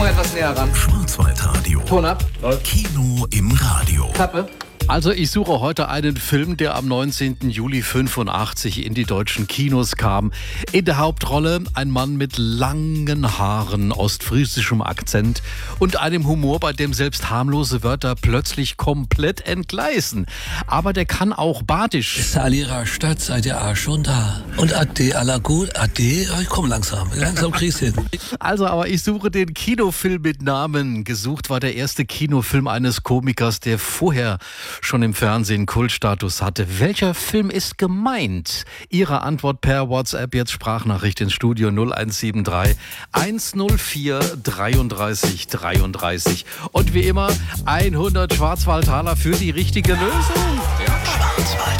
wir etwas näher ran. Schwarzwaldradio. Ton ab. Kino im Radio. Klappe. Also ich suche heute einen Film, der am 19. Juli 85 in die deutschen Kinos kam. In der Hauptrolle ein Mann mit langen Haaren, ostfriesischem Akzent und einem Humor, bei dem selbst harmlose Wörter plötzlich komplett entgleisen. Aber der kann auch badisch. Ist all Ihrer Stadt, seid ihr auch schon da? Und Ade, aller gut, Ade, ich komm langsam krieg's hin. Also, aber ich suche den Kinofilm mit Namen. Gesucht war der erste Kinofilm eines Komikers, der vorher schon im Fernsehen Kultstatus hatte. Welcher Film ist gemeint? Ihre Antwort per WhatsApp, jetzt Sprachnachricht ins Studio 0173 104 33 33. Und wie immer 100 Schwarzwaldtaler für die richtige Lösung. Schwarzwald.